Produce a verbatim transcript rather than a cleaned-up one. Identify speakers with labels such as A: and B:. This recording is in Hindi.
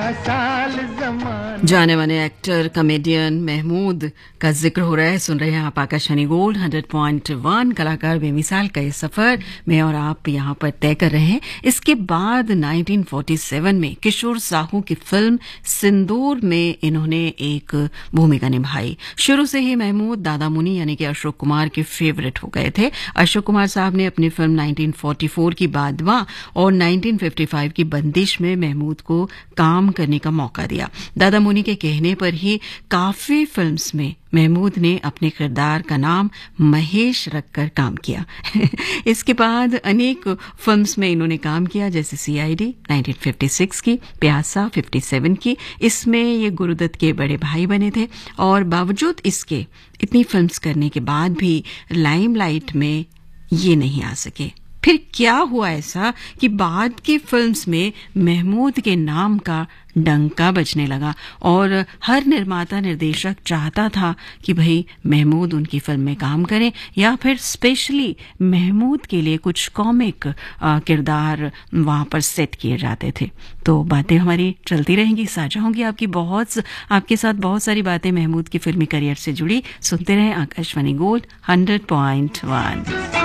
A: जाने माने एक्टर कॉमेडियन महमूद का जिक्र हो रहा है। सुन रहे हैं आप Akashvani gold hundred point one. कलाकार बेमिसाल का ये सफर मैं और आप यहाँ पर तय कर रहे हैं। इसके बाद नाइनटीन फोर्टी सेवन में किशोर साहू की फिल्म सिंदूर में इन्होंने एक भूमिका निभाई। शुरू से ही महमूद दादा मुनी यानी कि अशोक कुमार के फेवरेट हो गए थे। अशोक कुमार साहब ने अपनी फिल्म नाइनटीन फोर्टी फोर की बादवा और नाइनटीन फिफ्टी फाइव की बंदिश में महमूद को काम करने का मौका दिया। दादा मुनी के कहने पर ही काफी फिल्म्स में महमूद ने अपने किरदार का नाम महेश रखकर काम किया। इसके बाद अनेक फिल्म्स में इन्होंने काम किया, जैसे सीआईडी नाइनटीन फिफ्टी सिक्स की, प्यासा फिफ्टी सेवन की। इसमें ये गुरुदत्त के बड़े भाई बने थे और बावजूद इसके इतनी फिल्म्स करने के बाद भी लाइमलाइट में ये नहीं आ सके। फिर क्या हुआ ऐसा कि बाद की फिल्म्स में महमूद के नाम का डंका बजने लगा और हर निर्माता निर्देशक चाहता था कि भाई महमूद उनकी फिल्म में काम करें या फिर स्पेशली महमूद के लिए कुछ कॉमिक किरदार वहां पर सेट किए जाते थे। तो बातें हमारी चलती रहेंगी, साझा होंगी आपकी बहुत आपके साथ बहुत सारी बातें महमूद की फिल्मी करियर से जुड़ी। सुनते रहें Akashvani gold hundred point one.